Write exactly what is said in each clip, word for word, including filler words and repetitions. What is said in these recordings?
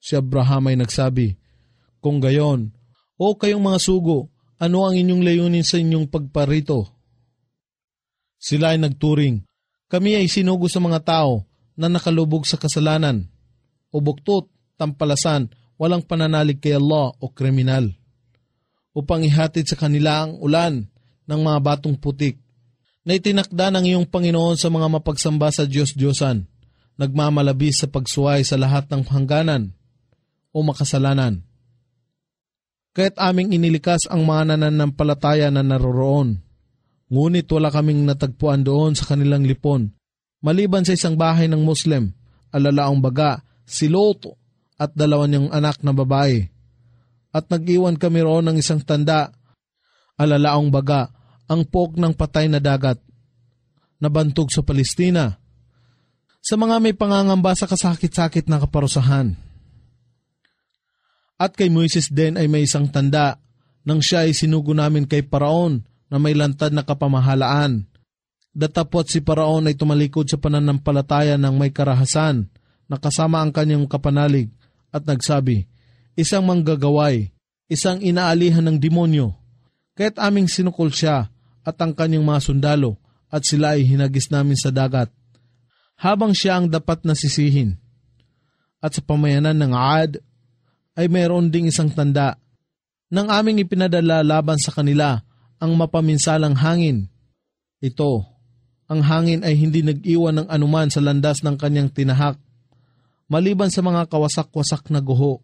Si Abraham ay nagsabi, "Kung gayon, o kayong mga sugo, ano ang inyong layunin sa inyong pagparito?" Sila ay nagturing, "Kami ay sinugo sa mga tao na nakalubog sa kasalanan, o buktot, tampalasan, walang pananalig kay Allah o kriminal, upang ihatid sa kanila ang ulan ng mga batong putik na itinakda ng iyong Panginoon sa mga mapagsamba sa Diyos-Diyosan, nagmamalabis sa pagsuway sa lahat ng hangganan o makasalanan. Kaya't aming inilikas ang mga nananampalataya na naroroon, ngunit wala kaming natagpuan doon sa kanilang lipon, maliban sa isang bahay ng Muslim, alalaong baga, si Lot at dalawa niyang anak na babae. At nag-iwan kami roon ng isang tanda, alalaong baga, ang pok ng patay na dagat, nabantog sa Palestina, sa mga may pangangamba sa kasakit-sakit na kaparusahan. At kay Moises din ay may isang tanda, nang siya ay sinugo namin kay Paraon na may lantad na kapamahalaan. Datapot si Paraon ay tumalikod sa pananampalataya ng may karahasan, na kasama ang kanyang kapanalig, at nagsabi, "Isang manggagaway, isang inaalihan ng demonyo." Kaya't aming sinukol siya at ang kanyang mga sundalo, at sila ay hinagis namin sa dagat, habang siya ang dapat nasisihin. At sa pamayanan ng Aad, ay mayroon ding isang tanda, nang aming ipinadala laban sa kanila ang mapaminsalang hangin. Ito, ang hangin ay hindi nag-iwan ng anuman sa landas ng kanyang tinahak, maliban sa mga kawasak-wasak na guho.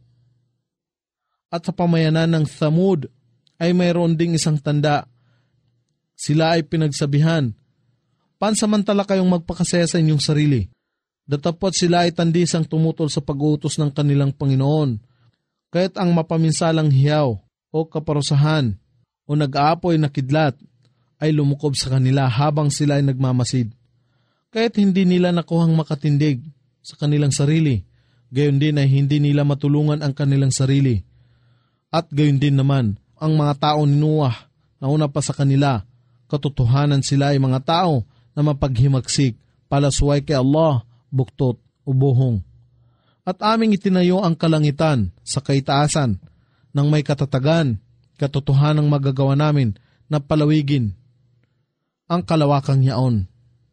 At sa pamayanan ng Thamud, ay mayroon ding isang tanda. Sila ay pinagsabihan, "Pansamantala kayong magpakasaya sa inyong sarili." Datapot sila ay tandisang tumutol sa pag-uutos ng kanilang Panginoon, kaya't ang mapaminsalang hiyaw o kaparusahan o nag-aapoy na kidlat ay lumukob sa kanila habang sila ay nagmamasid. Kaya't hindi nila nakuhang makatindig sa kanilang sarili, gayon din ay hindi nila matulungan ang kanilang sarili. At gayon din naman, ang mga tao ni Noah na una pa sa kanila, katotohanan sila ay mga tao na mapaghimagsik, palasway kay Allah, buktot o buhong. At aming itinayo ang kalangitan sa kaitaasan ng may katatagan, katotohanang magagawa namin na palawigin ang kalawakang yaon.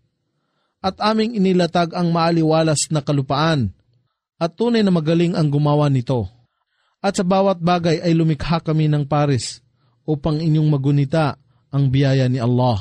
At aming inilatag ang maaliwalas na kalupaan, at tunay na magaling ang gumawa nito. At sa bawat bagay ay lumikha kami ng pares upang inyong magunita ang biyaya ni Allah.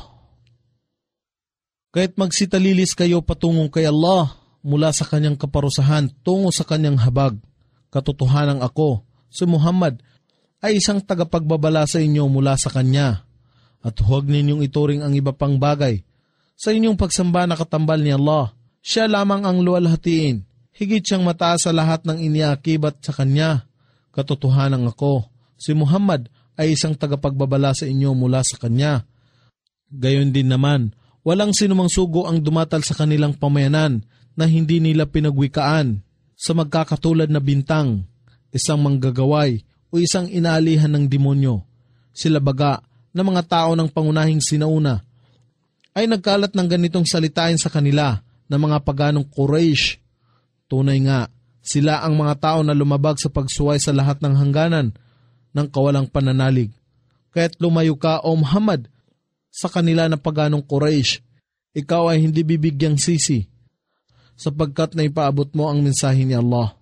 Kaya't magsitalilis kayo patungong kay Allah mula sa kanyang kaparusahan tungo sa kanyang habag. Katotohanang ako, si Muhammad, ay isang tagapagbabala sa inyo mula sa kanya. At huwag ninyong ituring ang iba pang bagay sa inyong pagsamba na katambal ni Allah. Siya lamang ang luwalhatiin, higit siyang mataas sa lahat ng iniakibat sa kanya. Katotohanang ako, si Muhammad, ay isang tagapagbabala sa inyo mula sa kanya. Gayon din naman, walang sinumang sugo ang dumatal sa kanilang pamayanan na hindi nila pinagwikaan sa magkakatulad na bintang, isang manggagaway o isang inaalihan ng demonyo. Sila baga na mga tao ng pangunahing sinauna ay nagkalat ng ganitong salitain sa kanila ng mga paganong Quraysh. Tunay nga, sila ang mga tao na lumabag sa pagsuway sa lahat ng hangganan ng kawalang pananalig. Kaya't lumayo ka, O Muhammad, sa kanila na paganong Quraysh. Ikaw ay hindi bibigyang sisi, sapagkat na ipaabot mo ang mensahe ni Allah.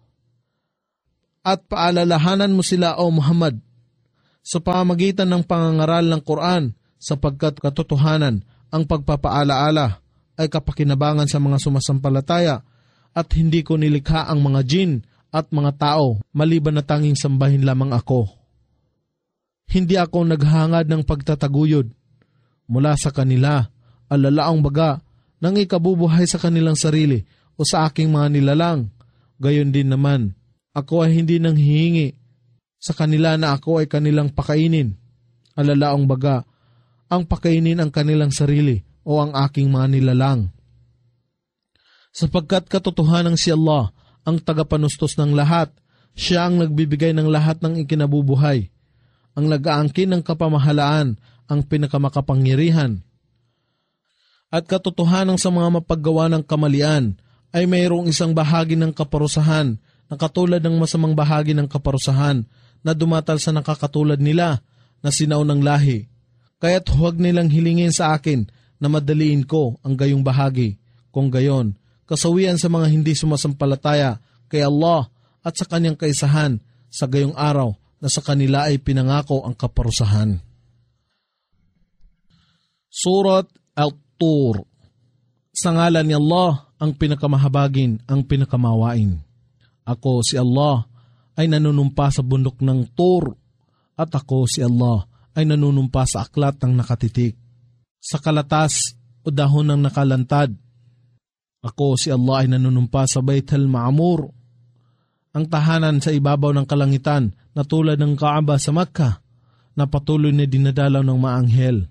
At paalalahanan mo sila, O Muhammad, sa pamamagitan ng pangangaral ng Quran, sapagkat katotohanan ang pagpapaalaala ay kapakinabangan sa mga sumasampalataya, at hindi ko nilikha ang mga jin at mga tao maliban na tanging sambahin lamang ako. Hindi ako naghangad ng pagtataguyod mula sa kanila, alalaang baga, nang ikabubuhay sa kanilang sarili o sa aking mga nilalang. Gayon din naman, ako ay hindi nang hihingi sa kanila na ako ay kanilang pakainin. Alalaang baga, ang pakainin ang kanilang sarili o ang aking mga nilalang. Sapagkat katotohanan si Allah ang tagapanustos ng lahat, siya ang nagbibigay ng lahat ng ikinabubuhay, ang nag-aangkin ng kapamahalaan, ang pinakamakapangyarihan. At katotohanan sa mga mapaggawa ng kamalian ay mayroong isang bahagi ng kaparusahan na katulad ng masamang bahagi ng kaparusahan na dumatal sa nakakatulad nila na sinaunang lahi. Kaya't huwag nilang hilingin sa akin na madaliin ko ang gayong bahagi. Kung gayon, kasawian sa mga hindi sumasampalataya kay Allah at sa kanyang kaisahan sa gayong araw na sa kanila ay pinangako ang kaparusahan. Surat Al-Tur. Sa ngalan ni Allah, ang pinakamahabagin, ang pinakamawain. Ako si Allah ay nanunumpa sa bundok ng Tur, at ako si Allah ay nanunumpa sa aklat ng nakatitik, sa kalatas o dahon ng nakalantad. Ako si Allah ay nanunumpa sa Bait al-Ma'mur, ang tahanan sa ibabaw ng kalangitan na tulad ng Kaaba sa Makkah na patuloy na dinadalaw ng maanghel.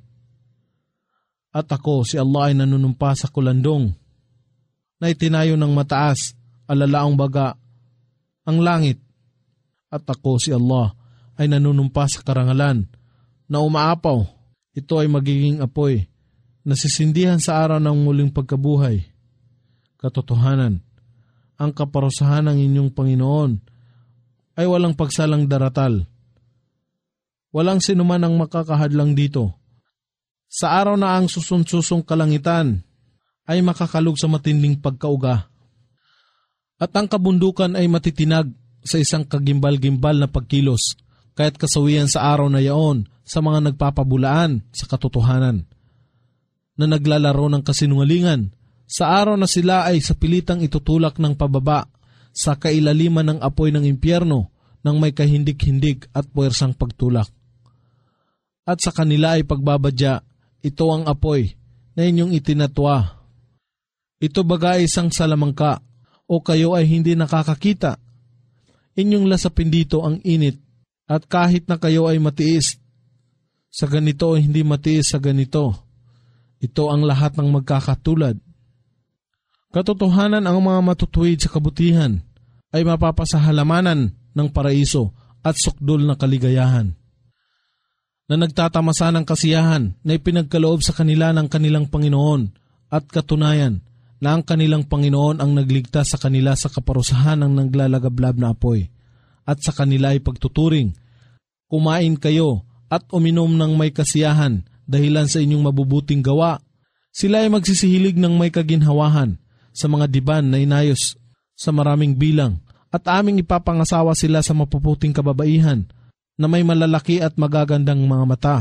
At ako si Allah ay nanunumpa sa kulandong na itinayo ng mataas, alalaong baga, ang langit. At ako si Allah ay nanunumpa sa karangalan na umaapaw. Ito ay magiging apoy na sisindihan sa araw ng muling pagkabuhay. Katotohanan, ang kaparusahan ng inyong Panginoon ay walang pagsalang daratal. Walang sinuman ang makakahadlang dito. Sa araw na ang susun-susong kalangitan ay makakalug sa matinding pagkauga. At ang kabundukan ay matitinag sa isang kagimbal-gimbal na pagkilos, kaya't kasawian sa araw na yaon sa mga nagpapabulaan sa katotohanan, na naglalaro ng kasinungalingan, sa araw na sila ay sa pilitang itutulak ng pababa sa kailaliman ng apoy ng impyerno ng may kahindik-hindik at puwersang pagtulak. At sa kanila ay pagbabadya, ito ang apoy na inyong itinatwa. Ito baga ay isang salamangka o kayo ay hindi nakakakita. Inyong lasapin dito ang init at kahit na kayo ay matiis sa ganito o hindi matiis sa ganito, ito ang lahat ng magkakatulad. Katotohanan, ang mga matutuwid sa kabutihan ay mapapasahalamanan ng paraiso at sukdol na kaligayahan, na nagtatamasa ng kasiyahan na ipinagkaloob sa kanila ng kanilang Panginoon, at katunayan na ang kanilang Panginoon ang nagligtas sa kanila sa kaparusahan ng naglalagablab na apoy, at sa kanila ay pagtuturing, kumain kayo at uminom ng may kasiyahan dahilan sa inyong mabubuting gawa. Sila ay magsisihilig ng may kaginhawahan sa mga diban na inayos sa maraming bilang, at aming ipapangasawa sila sa mapuputing kababaihan na may malalaki at magagandang mga mata.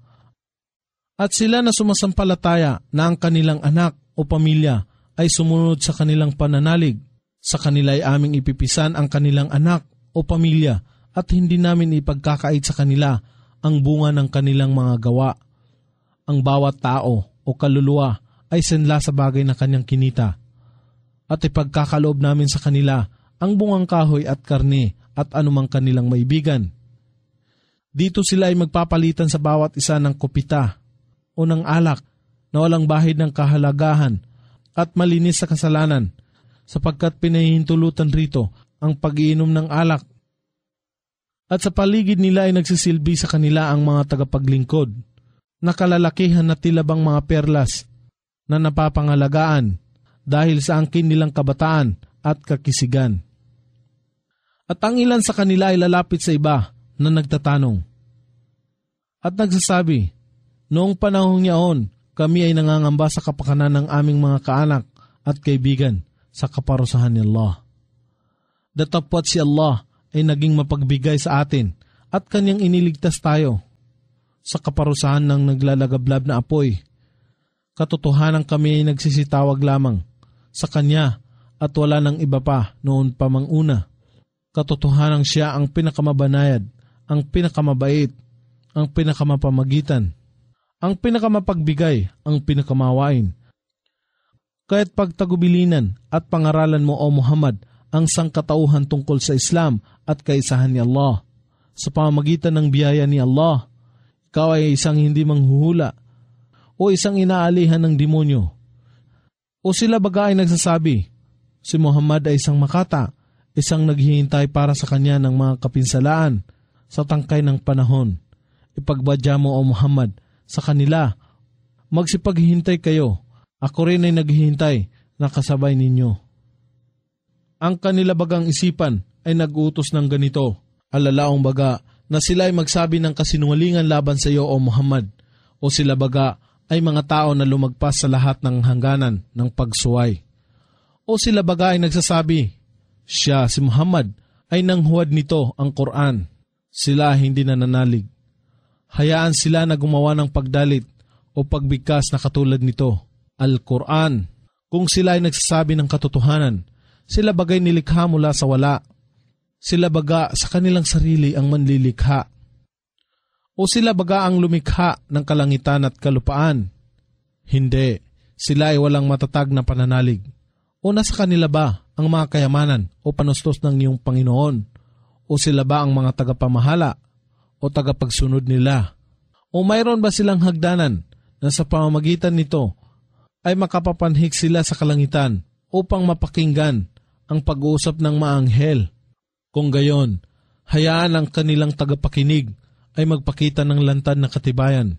At sila na sumasampalataya na ang kanilang anak o pamilya ay sumunod sa kanilang pananalig, sa kanila ay aming ipipisan ang kanilang anak o pamilya at hindi namin ipagkakait sa kanila ang bunga ng kanilang mga gawa. Ang bawat tao o kaluluwa ay sanla sa bagay na kanyang kinita, at ipagkakaloob namin sa kanila ang bungang kahoy at karne at anumang kanilang maibigan. Dito sila ay magpapalitan sa bawat isa ng kopita o ng alak na walang bahid ng kahalagahan at malinis sa kasalanan, sapagkat pinahihintulutan rito ang pag-iinom ng alak. At sa paligid nila ay nagsisilbi sa kanila ang mga tagapaglingkod na kalalakihan na tila bang mga perlas na napapangalagaan dahil sa angkin nilang kabataan at kakisigan. At ang ilan sa kanila ay lalapit sa iba na nagtatanong at nagsasabi, noong panahong yaon, kami ay nangangamba sa kapakanan ng aming mga kaanak at kaibigan sa kaparusahan ni Allah. Datapwat si Allah ay naging mapagbigay sa atin at kanyang iniligtas tayo sa kaparusahan ng naglalagablab na apoy. Katotohanan, kami ay nagsisitawag lamang sa Kanya at wala nang iba pa noon pa mang una. Katotohanan, siya ang pinakamabanayad, ang pinakamabait, ang pinakamapamagitan, ang pinakamapagbigay, ang pinakamawain. Kaya't pagtagubilinan at pangaralan mo, O Muhammad, ang sangkatauhan tungkol sa Islam at kaisahan ni Allah. Sa pamamagitan ng biyaya ni Allah, ikaw ay isang hindi manghuhula o isang inaalihan ng demonyo. O sila baga ay nagsasabi, si Muhammad ay isang makata, isang naghihintay para sa kanya ng mga kapinsalaan sa tangkay ng panahon. Ipagbadya mo, O Muhammad, sa kanila, magsipaghihintay kayo, ako rin ay naghihintay na kasabay ninyo. ang kanila bagang isipan ay nag-utos ng ganito, alalaong baga na sila ay magsabi ng kasinungalingan laban sa iyo o Muhammad, o sila baga ay mga tao na lumagpas sa lahat ng hangganan ng pagsuway. O sila baga ay nagsasabi, siya, si Muhammad, ay nanghuwad nito ang Quran. Sila hindi nananalig. Hayaan sila na gumawa ng pagdalit o pagbigkas na katulad nito, Al-Quran. Kung sila ay nagsasabi ng katotohanan, sila bagay nilikha mula sa wala. Sila baga sa kanilang sarili ang manlilikha. O sila baga ang lumikha ng kalangitan at kalupaan? Hindi, sila ay walang matatag na pananalig. O nasa kanila ba ang mga kayamanan o panustos ng iyong Panginoon? O sila ba ang mga tagapamahala o tagapagsunod nila? O mayroon ba silang hagdanan na sa pamamagitan nito ay makapapanhik sila sa kalangitan upang mapakinggan ang pag-uusap ng maanghel? Kung gayon, hayaan ang kanilang tagapakinig ay magpakita ng lantad na katibayan.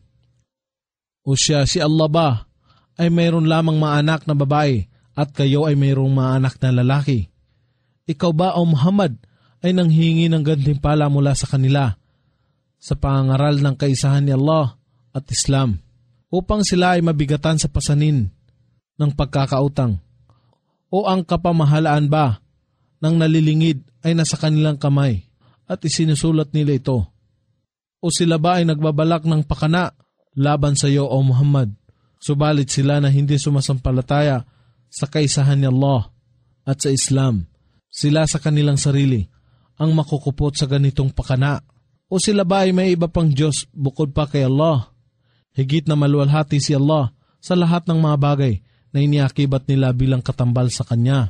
O siya, si Allah ba, ay mayroon lamang maanak na babae at kayo ay mayroong maanak na lalaki? Ikaw ba o Muhammad ay nanghingi ng gantimpala mula sa kanila sa pangangaral ng kaisahan ni Allah at Islam upang sila ay mabigatan sa pasanin ng pagkakautang? O ang kapamahalaan ba ng nalilingid ay nasa kanilang kamay at isinusulat nila ito? O sila ba ay nagbabalak ng pakana laban sa iyo o Muhammad, subalit sila na hindi sumasampalataya sa kaisahan ni Allah at sa Islam, sila sa kanilang sarili ang makukupot sa ganitong pakana? O sila ba ay may iba pang Diyos bukod pa kay Allah? Higit na maluwalhati si Allah sa lahat ng mga bagay na iniakibat nila bilang katambal sa Kanya.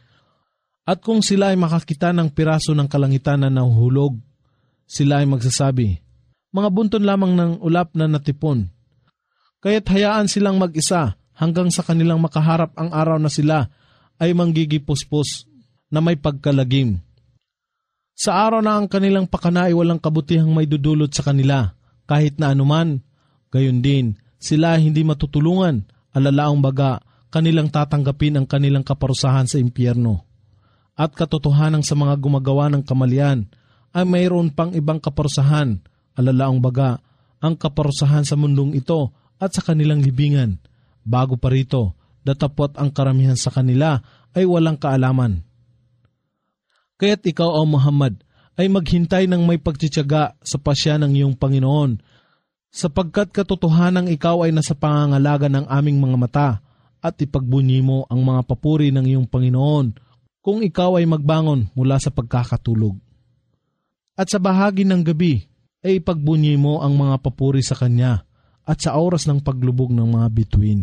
At kung sila ay makakita ng piraso ng kalangitan na nahuhulog, sila ay magsasabi, mga bunton lamang ng ulap na natipon. Kaya't hayaan silang mag-isa hanggang sa kanilang makaharap ang araw na sila ay manggigipuspos na may pagkalagim. Sa araw na ang kanilang pakana ay walang kabutihang may dudulot sa kanila, kahit na anuman, gayon din, sila ay hindi matutulungan, alalaong baga, kanilang tatanggapin ang kanilang kaparusahan sa impyerno. At katotohanan sa mga gumagawa ng kamalian ay mayroon pang ibang kaparusahan, alalaong baga, ang kaparusahan sa mundong ito at sa kanilang libingan. Bago pa rito, datapot ang karamihan sa kanila ay walang kaalaman. Kaya't ikaw o Muhammad ay maghintay ng may pagtitiyaga sa pasya ng iyong Panginoon, sapagkat katotohanang ikaw ay nasa pangangalaga ng aming mga mata at ipagbunyi mo ang mga papuri ng iyong Panginoon kung ikaw ay magbangon mula sa pagkakatulog. At sa bahagi ng gabi ay ipagbunyi mo ang mga papuri sa Kanya at sa oras ng paglubog ng mga bituin.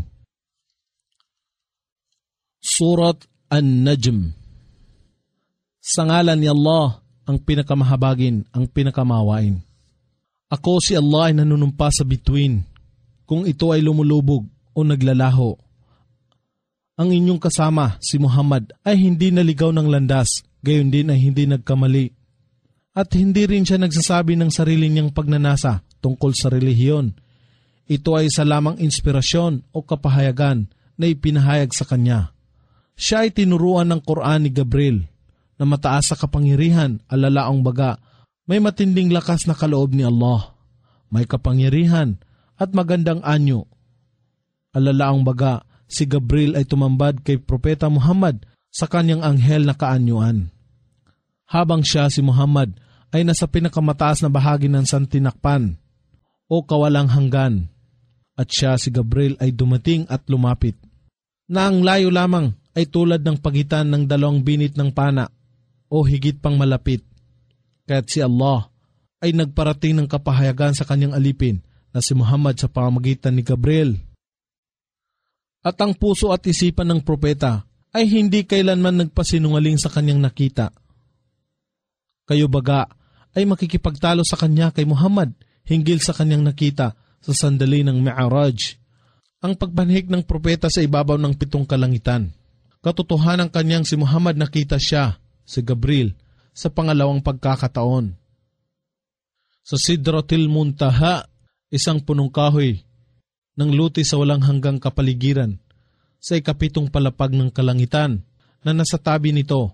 Surat An-Najm. Sa ngalan ni Allah, ang pinakamahabagin, ang pinakamawain. Ako si Allah ay nanunumpa sa bituin, kung ito ay lumulubog o naglalaho. Ang inyong kasama, si Muhammad, ay hindi naligaw ng landas, gayon din ay hindi nagkamali. At hindi rin siya nagsasabi ng sarili niyang pagnanasa tungkol sa relihiyon. Ito ay isa lamang inspirasyon o kapahayagan na ipinahayag sa kanya. Siya ay tinuruan ng Quran ni Gabriel na mataas sa kapangyarihan, alalaong baga, may matinding lakas na kaloob ni Allah. May kapangyarihan at magandang anyo. Alalaong baga, si Gabriel ay tumambad kay Propeta Muhammad sa kanyang anghel na kaanyuan. Habang siya, si Muhammad, ay nasa pinakamataas na bahagi ng santinakpan o kawalang hanggan, at siya, si Gabriel, ay dumating at lumapit, na ang layo lamang ay tulad ng pagitan ng dalawang binit ng pana o higit pang malapit. Kaya't si Allah ay nagparating ng kapahayagan sa kanyang alipin na si Muhammad sa pamamagitan ni Gabriel. At ang puso at isipan ng propeta ay hindi kailanman nagpasinungaling sa kanyang nakita. Kayo baga ay makikipagtalo sa kanya kay Muhammad hinggil sa kanyang nakita sa sandali ng Mi'raj, ang pagbanhig ng propeta sa ibabaw ng pitong kalangitan. Katotohanan kanyang si Muhammad nakita siya, si Gabriel, sa pangalawang pagkakataon. Sa Sidratil Muntaha, isang punong kahoy ng luti sa walang hanggang kapaligiran, sa ikapitong palapag ng kalangitan na nasa tabi nito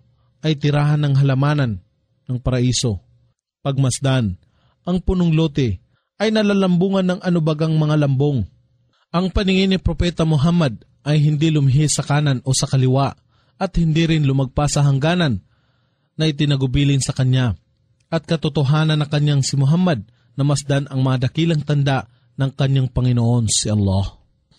ay tirahan ng halamanan ng paraiso. Pagmasdan, ang punong lote ay nalalambungan ng anubagang mga lambong. Ang paningin ni Propeta Muhammad ay hindi lumihis sa kanan o sa kaliwa at hindi rin lumagpas sa hangganan na itinagubilin sa kanya. At katotohanan na kanyang si Muhammad na masdan ang madakilang tanda ng kanyang Panginoon si Allah.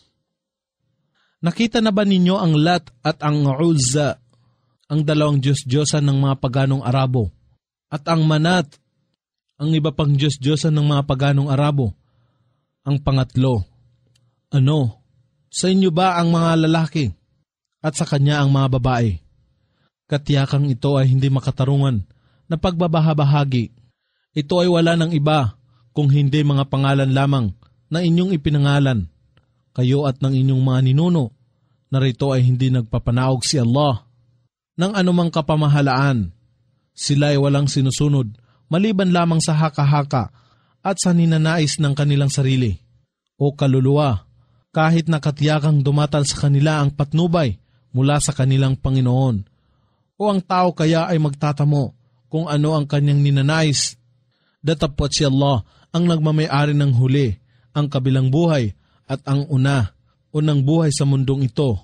Nakita na ba ninyo ang Lat at ang Uzza, ang dalawang Diyos-Diyosan ng mga paganong Arabo, at ang Manat, ang iba pang Diyos-Diyosan ng mga paganong Arabo? Ang pangatlo, ano, sa inyo ba ang mga lalaki at sa kanya ang mga babae? Katiyakang ito ay hindi makatarungan na pagbabahabahagi. Ito ay wala ng iba kung hindi mga pangalan lamang na inyong ipinangalan. Kayo at ng inyong mga ninuno, narito ay hindi nagpapanaog si Allah ng anumang kapamahalaan. Sila ay walang sinusunod maliban lamang sa haka-haka at sa ninanais ng kanilang sarili o kaluluwa, kahit nakatiyakang dumatal sa kanila ang patnubay mula sa kanilang Panginoon. O ang tao kaya ay magtatamo kung ano ang kanyang ninanais. Datapwat si Allah ang nagmamayari ng huli, ang kabilang buhay at ang una, unang buhay sa mundong ito.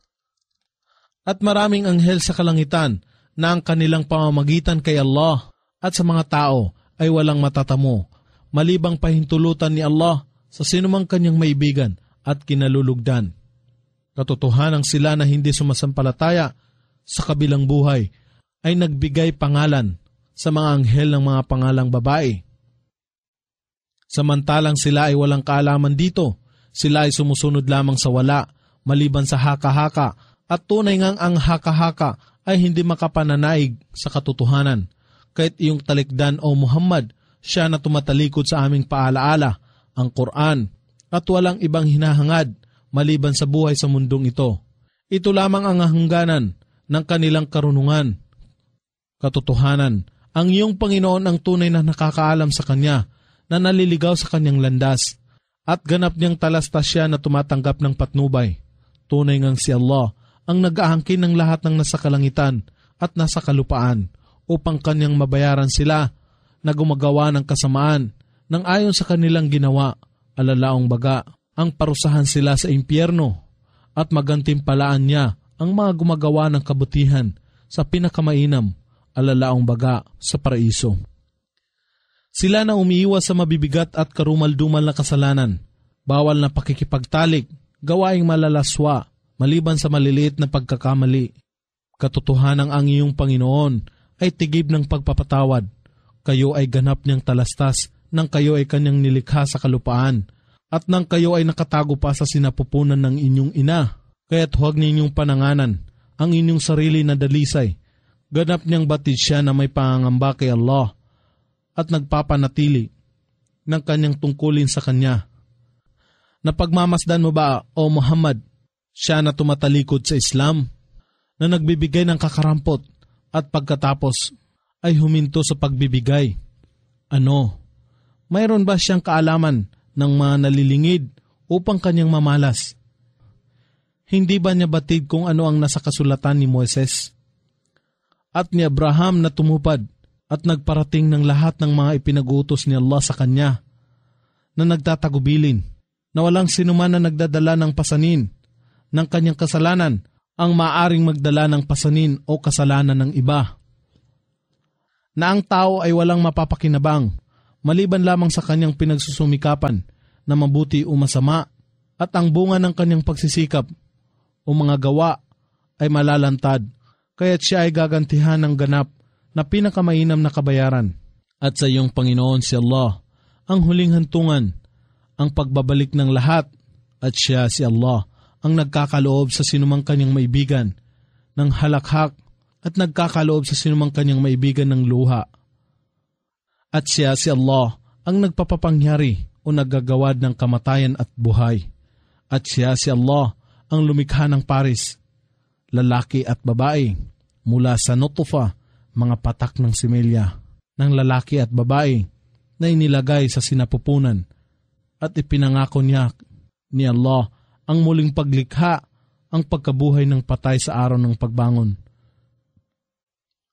At maraming anghel sa kalangitan na ang kanilang pamamagitan kay Allah at sa mga tao ay walang matatamo, malibang pahintulutan ni Allah sa sinumang kanyang maibigan at kinalulugdan. Katotohanan sila na hindi sumasampalataya sa kabilang buhay ay nagbigay pangalan sa mga anghel ng mga pangalang babae. Samantalang sila ay walang kaalaman dito, sila ay sumusunod lamang sa wala, maliban sa haka-haka, at tunay ngang ang haka-haka ay hindi makapananaig sa katotohanan. Kahit iyong talikdan o Muhammad, siya na tumatalikod sa aming paalaala, ang Quran, at walang ibang hinahangad maliban sa buhay sa mundong ito. Ito lamang ang hangganan ng kanilang karunungan. Katotohanan, ang iyong Panginoon ang tunay na nakakaalam sa Kanya, na naliligaw sa Kanyang landas, at ganap niyang talastas siya na tumatanggap ng patnubay. Tunay ngang si Allah ang nag-aangkin ng lahat ng nasa kalangitan at nasa kalupaan upang Kanyang mabayaran sila na gumagawa ng kasamaan nang ayon sa kanilang ginawa. Alalaong baga, ang parusahan sila sa impyerno at magantimpalaan niya ang mga gumagawa ng kabutihan sa pinakamainam, alalaong baga, sa paraiso. Sila na umiiwas sa mabibigat at karumal-dumal na kasalanan, bawal na pakikipagtalik, gawaing malalaswa, maliban sa maliliit na pagkakamali. Katotohanan ang iyong Panginoon ay tigib ng pagpapatawad. Kayo ay ganap niyang talastas nang kayo ay Kanyang nilikha sa kalupaan, at nang kayo ay nakatago pa sa sinapupunan ng inyong ina. Kaya't huwag ninyong pananganan ang inyong sarili na dalisay. Ganap niyang batid siya na may pangangamba kay Allah at nagpapanatili ng Kanyang tungkulin sa Kanya. Napagmamasdan mo ba, O Muhammad, siya na tumatalikod sa Islam, na nagbibigay ng kakarampot at pagkatapos ay huminto sa pagbibigay? Ano? Mayroon ba siyang kaalaman ng mga nalilingid upang kanyang mamalas? Hindi ba niya batid kung ano ang nasa kasulatan ni Moises at ni Abraham na tumupad at nagparating ng lahat ng mga ipinag-utos ni Allah sa kanya, na nagtatagubilin, na walang sinuman na nagdadala ng pasanin ng kanyang kasalanan ang maaring magdala ng pasanin o kasalanan ng iba, na ang tao ay walang mapapakinabang maliban lamang sa kanyang pinagsusumikapan na mabuti o masama, at ang bunga ng kanyang pagsisikap o mga gawa ay malalantad, kaya't siya ay gagantihan ng ganap na pinakamainam na kabayaran. At sa iyong Panginoon si Allah ang huling hantungan, ang pagbabalik ng lahat, at siya si Allah ang nagkakaloob sa sinumang kanyang maibigan ng halakhak at nagkakaloob sa sinumang kanyang maibigan ng luha. At siya si Allah ang nagpapapangyari o naggagawad ng kamatayan at buhay. At siya si Allah ang lumikha ng paris, lalaki at babae, mula sa nutufa, mga patak ng similya, ng lalaki at babae na inilagay sa sinapupunan, at ipinangako niya ni Allah ang muling paglikha, ang pagkabuhay ng patay sa araw ng pagbangon.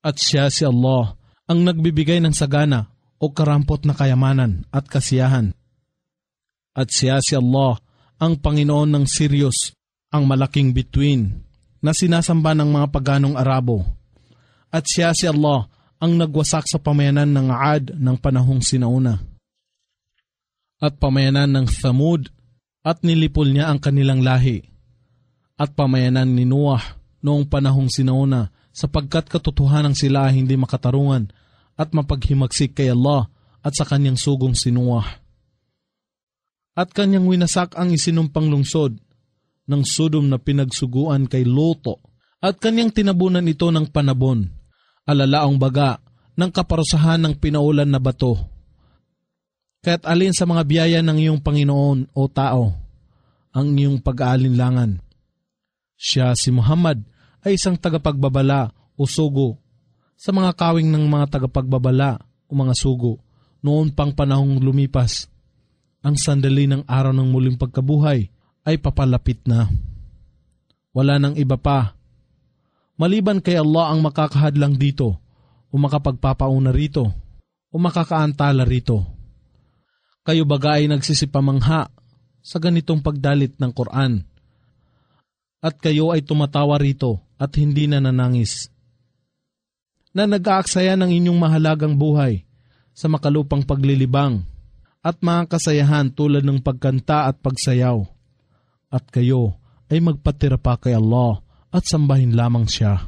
At siya si Allah ang nagbibigay ng sagana o karampot na kayamanan at kasiyahan. At siya si Allah ang Panginoon ng Sirius, ang malaking bituin na sinasamba ng mga paganong Arabo. At siya si Allah ang nagwasak sa pamayanan ng Aad ng panahong sinauna. At pamayanan ng Thamud, at nilipol niya ang kanilang lahi. At pamayanan ni Noah noong panahong sinauna, sapagkat katotohanan sila hindi makatarungan at mapaghimagsik kay Allah at sa kanyang sugong si Noah. At kanyang winasak ang isinumpang lungsod ng Sodom na pinagsuguan kay Luto, at kanyang tinabunan ito ng panabon, alalaong baga ng kaparusahan ng pinaulan na bato. Kaya't alin sa mga biyaya ng iyong Panginoon o tao ang iyong pag-aalinlangan? Siya si Muhammad ay isang tagapagbabala o sugo sa mga kawing ng mga tagapagbabala o mga sugo noon pang panahong lumipas. Ang sandali ng araw ng muling pagkabuhay ay papalapit na. Wala nang iba pa. Maliban kay Allah ang makakahadlang dito o makapagpapauna rito o makakaantala rito. Kayo baga ay nagsisipamangha sa ganitong pagdalit ng Quran, at kayo ay tumatawa rito at hindi na nanangis, na nag-aaksaya ng inyong mahalagang buhay sa makalupang paglilibang at mga kasayahan tulad ng pagkanta at pagsayaw, at kayo ay magpatira pa kay Allah at sambahin lamang siya.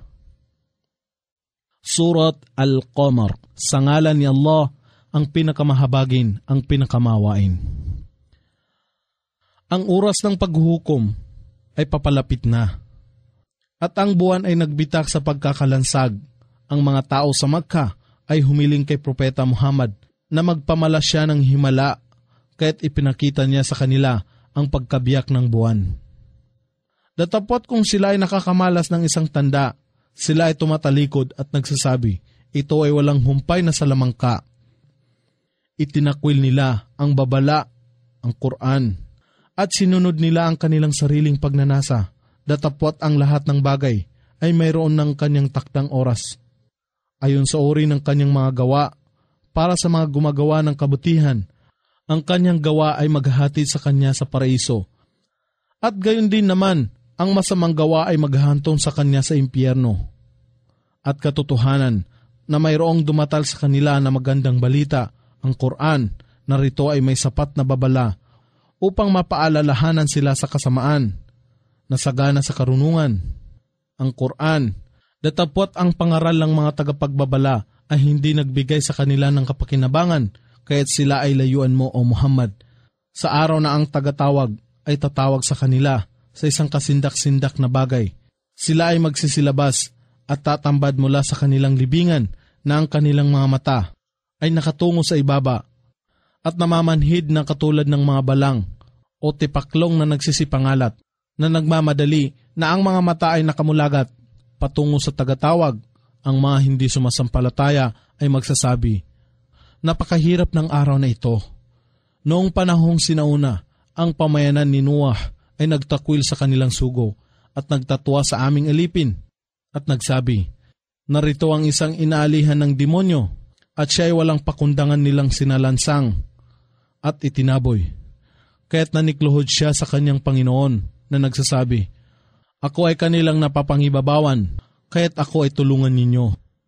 Surat Al-Qamar. Sa ngalan ni Allah, ang pinakamahabagin, ang pinakamawain. Ang oras ng paghuhukom ay papalapit na, at ang buwan ay nagbitak sa pagkakalansag. Ang mga tao sa Makkah ay humiling kay Propeta Muhammad na magpamala siya ng himala, kaya't ipinakita niya sa kanila ang pagkabiyak ng buwan. Datapot kung sila ay nakakamalas ng isang tanda, sila ay tumatalikod at nagsasabi, ito ay walang humpay na salamangka. Itinakwil nila ang babala, ang Quran, at sinunod nila ang kanilang sariling pagnanasa. Datapot ang lahat ng bagay ay mayroon ng kanyang takdang oras, ayon sa uri ng kanyang mga gawa. Para sa mga gumagawa ng kabutihan, ang kanyang gawa ay maghahatid sa kanya sa paraiso. At gayon din naman, ang masamang gawa ay maghahantong sa kanya sa impyerno. At katotohanan na mayroong dumatal sa kanila na magandang balita, ang Quran, na rito ay may sapat na babala upang mapaalalahanan sila sa kasamaan na sagana sa karunungan. Ang Quran, datapot ang pangaral ng mga tagapagbabala ay hindi nagbigay sa kanila ng kapakinabangan, kaya't sila ay layuan mo o Muhammad. Sa araw na ang tagatawag ay tatawag sa kanila sa isang kasindak-sindak na bagay, sila ay magsisilabas at tatambad mula sa kanilang libingan na ang kanilang mga mata ay nakatungo sa ibaba at namamanhid na katulad ng mga balang o tipaklong na nagsisipangalat, na nagmamadali na ang mga mata ay nakamulagat patungo sa tagatawag. Ang mga hindi sumasampalataya ay magsasabi, napakahirap ng araw na ito. Noong panahong sinauna, ang pamayanan ni Noah ay nagtakwil sa kanilang sugo at nagtatwa sa aming alipin at nagsabi, narito ang isang inaalihan ng demonyo at siya ay walang pakundangan nilang sinalansang at itinaboy. Kaya't nanikluhod siya sa kanyang Panginoon na nagsasabi, ako ay kanilang napapangibabawan, kaya't ako ay tulungan ninyo.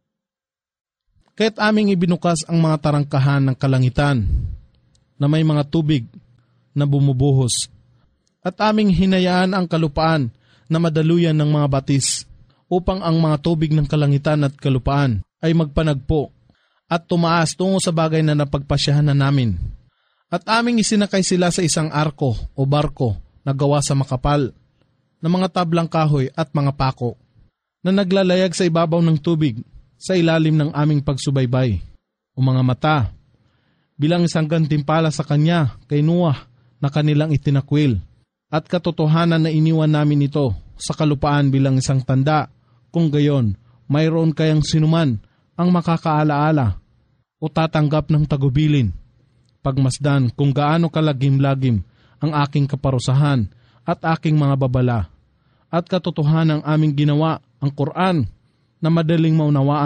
Kaya't aming ibinukas ang mga tarangkahan ng kalangitan na may mga tubig na bumubuhos, at aming hinayaan ang kalupaan na madaluyan ng mga batis upang ang mga tubig ng kalangitan at kalupaan ay magpanagpo at tumaas tungo sa bagay na napagpasyahan na namin. At aming isinakay sila sa isang arko o barko na gawa sa makapal na mga tablang kahoy at mga pako na naglalayag sa ibabaw ng tubig sa ilalim ng aming pagsubaybay o mga mata, bilang isang gantimpala sa kanya kay Noah na kanilang itinakwil. At katotohanan na iniwan namin ito sa kalupaan bilang isang tanda, kung gayon mayroon kayang sinuman ang makakaalaala o tatanggap ng tagubilin. Pagmasdan kung gaano kalagim-lagim ang aking kaparusahan at aking mga babala. At katotohanan ang aming ginawa, ang Quran, na madaling maunawaan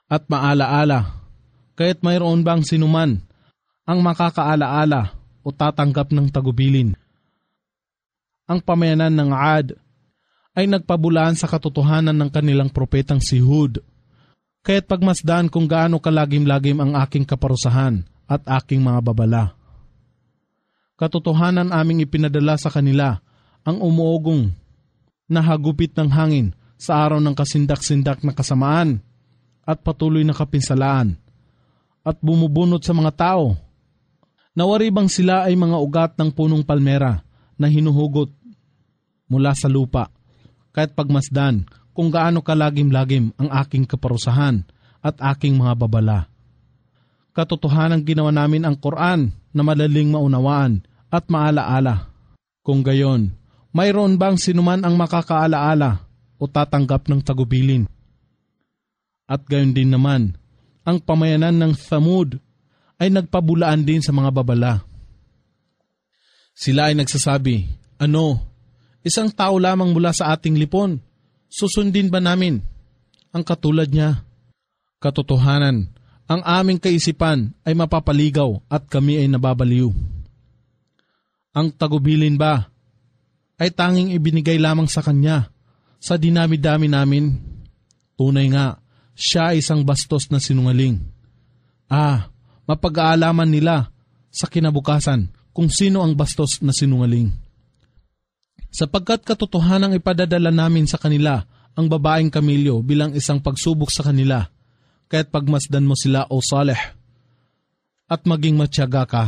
at maalaala. Kaya't mayroon bang sinuman ang makakaalaala o tatanggap ng tagubilin? Ang pamayanan ng Ad ay nagpabulaan sa katotohanan ng kanilang propetang si Hud. Kaya't pagmasdan kung gaano kalagim-lagim ang aking kaparusahan at aking mga babala. Katotohanan aming ipinadala sa kanila ang umuugong na hagupit ng hangin sa araw ng kasindak-sindak na kasamaan at patuloy na kapinsalaan at bumubunot sa mga tao. Nawari bang sila ay mga ugat ng punong palmera na hinuhugot mula sa lupa, kahit pagmasdan kung gaano kalagim-lagim ang aking kaparusahan at aking mga babala. Katotohanan ginawa namin ang Quran na madaling maunawaan at maalaala. Kung gayon, mayroon bang sinuman ang makakaalaala o tatanggap ng tagubilin? At gayon din naman, ang pamayanan ng Thamud ay nagpabulaan din sa mga babala. Sila ay nagsasabi, ano, isang tao lamang mula sa ating lipon, susundin ba namin ang katulad niya? Katotohanan, ang aming kaisipan ay mapapaligaw at kami ay nababaliw. Ang tagubilin ba ay tanging ibinigay lamang sa kanya sa dinami-dami namin? Tunay nga, siya ay isang bastos na sinungaling. Ah, mapag-aalaman nila sa kinabukasan kung sino ang bastos na sinungaling. Sapagkat katotohanang ipadadala namin sa kanila ang babaeng kamilyo bilang isang pagsubok sa kanila, kaya't pagmasdan mo sila, O Saleh, at maging matyaga ka.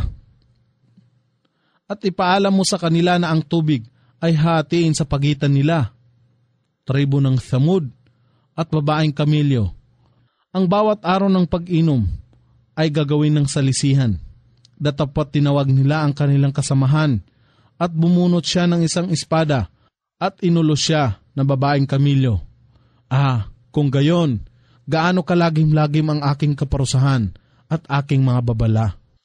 At ipaalam mo sa kanila na ang tubig ay hatiin sa pagitan nila, tribo ng Thamud at babaeng kamilyo. Ang bawat araw ng pag-inom ay gagawin ng salisihan. Datapot tinawag nila ang kanilang kasamahan at bumunot siya ng isang espada at inulos siya na babaeng kamilyo. Ah, kung gayon, gaano kalagim-lagim ang aking kaparusahan at aking mga babala.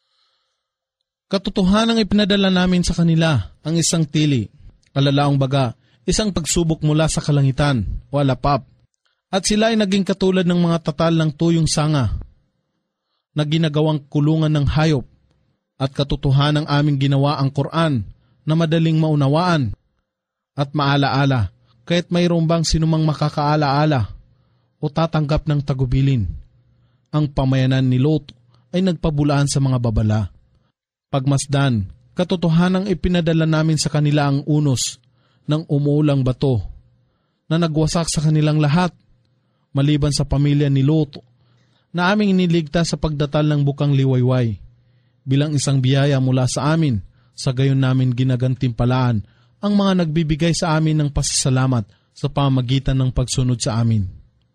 Katotohanang ipinadala namin sa kanila ang isang tili, kalalaong baga, isang pagsubok mula sa kalangitan o alapap, at sila ay naging katulad ng mga tatal ng tuyong sanga na ginagawang kulungan ng hayop, at katotohanang aming ginawa ang Quran na madaling maunawaan at maalaala, kaya't mayroon bang sinumang makakaalaala o tatanggap ng tagubilin. Ang pamayanan ni Lot ay nagpabulaan sa mga babala. Pagmasdan, katotohanang ipinadala namin sa kanila ang unos ng umuulang bato na nagwasak sa kanilang lahat, maliban sa pamilya ni Lot na aming iniligtas sa pagdatal ng bukang liwayway. Bilang isang biyaya mula sa amin, sa gayon namin ginagantimpalaan ang mga nagbibigay sa amin ng pasasalamat sa pamagitan ng pagsunod sa amin.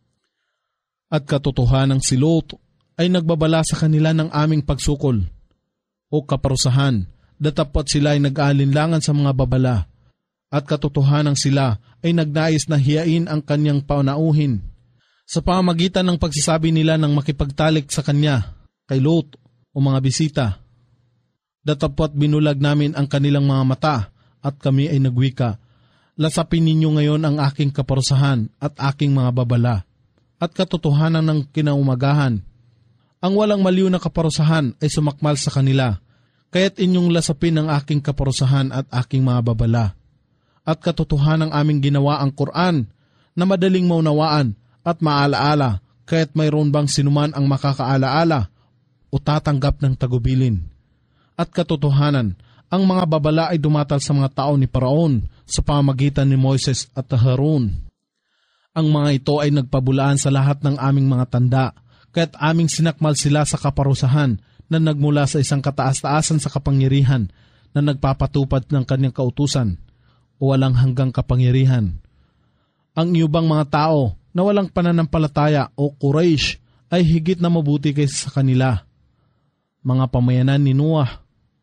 At katotohanang si Lot ay nagbabala sa kanila ng aming pagsukol o kaparusahan, datapot sila ay nag-aalinlangan sa mga babala, at katotohanang sila ay nagnais na hiyain ang kanyang panauhin sa pamagitan ng pagsasabi nila ng makipagtalik sa kanya kay Lot o mga bisita. Datapot binulag namin ang kanilang mga mata at kami ay nagwika, lasapin ninyo ngayon ang aking kaparusahan at aking mga babala. At katotohanan ng kinaumagahan, ang walang maliw na kaparusahan ay sumakmal sa kanila, kaya't inyong lasapin ang aking kaparusahan at aking mga babala. At katotohanan aming ginawa ang Quran na madaling maunawaan at maalaala, kaya't mayroon bang sinuman ang makakaalaala o tatanggap ng tagubilin. At katotohanan, ang mga babala ay dumatal sa mga tao ni Paraon sa pamagitan ni Moises at Harun. Ang mga ito ay nagpabulaan sa lahat ng aming mga tanda, kaya't aming sinakmal sila sa kaparusahan na nagmula sa isang kataas-taasan sa kapangyarihan na nagpapatupad ng kanyang kautusan o walang hanggang kapangyarihan. Ang iubang mga tao na walang pananampalataya o Quraysh ay higit na mabuti kaysa sa kanila. Mga pamayanan ni Noah,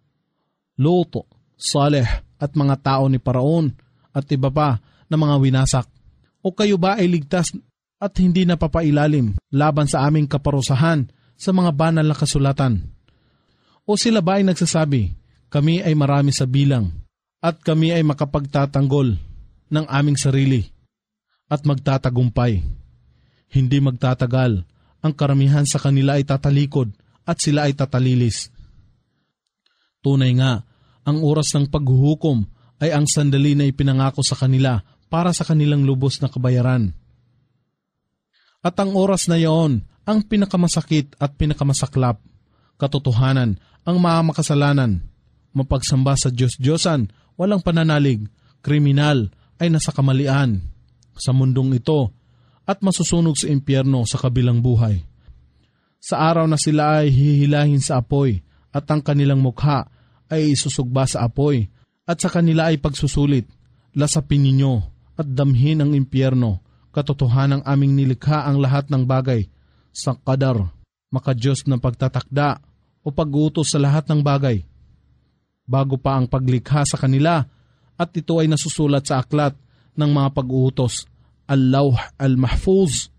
Lot, Saleh at mga tao ni Paraon at iba pa na mga winasak. O kayo ba ay ligtas at hindi napapailalim laban sa aming kaparusahan sa mga banal na kasulatan? O sila ba ay nagsasabi, kami ay marami sa bilang at kami ay makapagtatanggol ng aming sarili at magtatagumpay? Hindi magtatagal ang karamihan sa kanila ay tatalikod at sila ay tatalilis. Tunay nga, ang oras ng paghuhukom ay ang sandali na ipinangako sa kanila para sa kanilang lubos na kabayaran. At ang oras na iyon ang pinakamasakit at pinakamasaklap. Katotohanan, ang mga makasalanan, mapagsamba sa Diyos-Diyosan, walang pananalig, kriminal ay nasa kamalian sa mundong ito at masusunog sa impyerno sa kabilang buhay. Sa araw na sila ay hihilahin sa apoy at ang kanilang mukha ay isusugba sa apoy at sa kanila ay pagsusulit, lasapin ninyo at damhin ang impyerno. Katotohanan, aming nilikha ang lahat ng bagay sa qadar, makadiyos ng pagtatakda o pag-uutos sa lahat ng bagay. Bago pa ang paglikha sa kanila at ito ay nasusulat sa aklat ng mga pag-uutos, Al-Lawh Al-Mahfuz.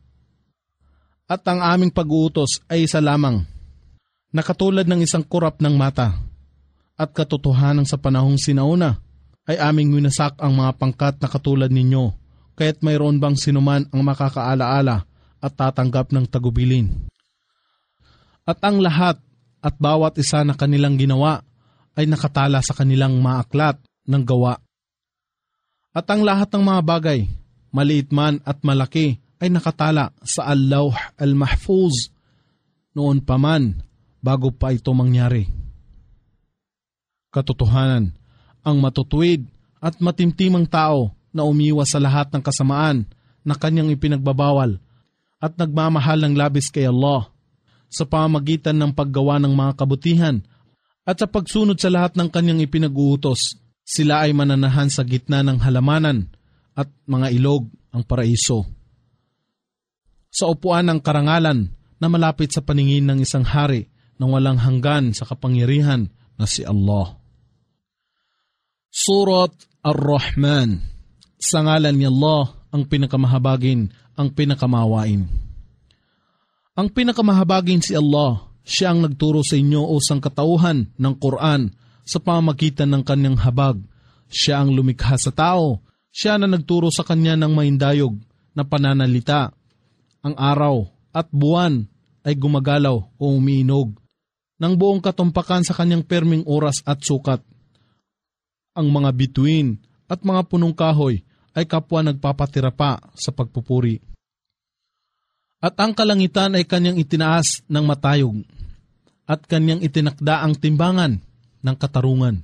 At ang aming pag-uutos ay isa lamang, na katulad ng isang kurap ng mata. At katotohanan sa panahong sinauna ay aming winasak ang mga pangkat na katulad ninyo, kaya't mayroon bang sinuman ang makakaalaala at tatanggap ng tagubilin. At ang lahat at bawat isa na kanilang ginawa ay nakatala sa kanilang mga aklat ng gawa. At ang lahat ng mga bagay, maliit man at malaki, ay nakatala sa Al-Lawh Al-Mahfuz noon pa man bago pa ito mangyari. Katotohanan, ang matutuwid at matimtimang tao na umiwas sa lahat ng kasamaan na kanyang ipinagbabawal at nagmamahal ng labis kay Allah sa pamamagitan ng paggawa ng mga kabutihan at sa pagsunod sa lahat ng kanyang ipinag-uutos, sila ay mananahan sa gitna ng halamanan at mga ilog ang paraiso. Sa upuan ng karangalan na malapit sa paningin ng isang hari na walang hanggan sa kapangyarihan na si Allah. Surat Ar-Rahman. Sa ngalan ni Allah, ang pinakamahabagin, ang pinakamawain. Ang pinakamahabagin si Allah, siya ang nagturo sa inyo o sangkatauhan ng Quran sa pamamagitan ng kanyang habag. Siya ang lumikha sa tao. Siya na nagturo sa kanya ng maindayog na pananalita. Ang araw at buwan ay gumagalaw o umiinog ng buong katumpakan sa kanyang perming oras at sukat. Ang mga bituin at mga punong kahoy ay kapwa nagpapatira pa sa pagpupuri. At ang kalangitan ay kanyang itinaas ng matayog at kanyang itinakda ang timbangan ng katarungan